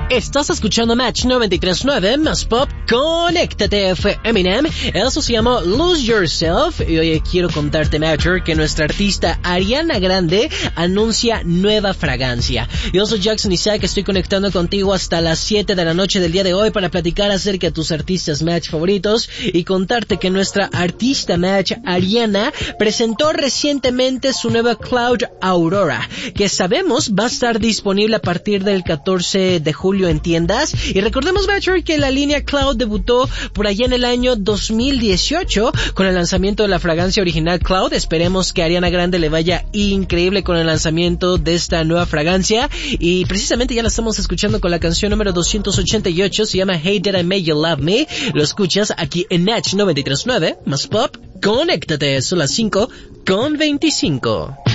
Estás escuchando Match 93.9 más pop, conéctate Eminem. Eso se llama Lose Yourself. Y hoy quiero contarte, Matcher, que nuestra artista Ariana Grande anuncia nueva fragancia. Yo soy Jackson Isaac, estoy conectando contigo hasta las 7 de la noche del día de hoy para platicar acerca de tus artistas Match favoritos y contarte que nuestra artista Match, Ariana, presentó recientemente su nueva Cloud Aurora, que sabemos va a estar disponible a partir del 14 de julio en tiendas. Y recordemos, Matcher, que la línea Cloud debutó por allá en el año 2018 con el lanzamiento de la fragancia original Cloud. Esperemos que a Ariana Grande le vaya increíble con el lanzamiento de esta nueva fragancia, y precisamente ya la estamos escuchando con la canción número 288, se llama Hey Did I Make You Love Me. Lo escuchas aquí en Natch 93.9 más pop, conéctate, son las 5:25.